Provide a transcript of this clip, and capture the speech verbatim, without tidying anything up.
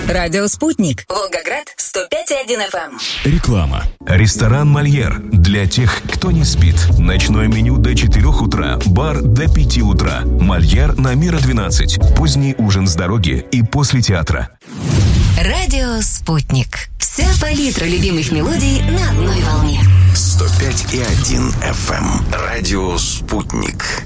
Радио «Спутник». Волгоград, сто пять и один эф эм. Реклама. Ресторан «Мольер» для тех, кто не спит. Ночное меню до четырех утра, бар до пяти утра. «Мольер» на Мира двенадцать. Поздний ужин с дороги и после театра. Радио «Спутник». Вся палитра любимых мелодий на одной волне. сто пять и один эф эм. Радио «Спутник».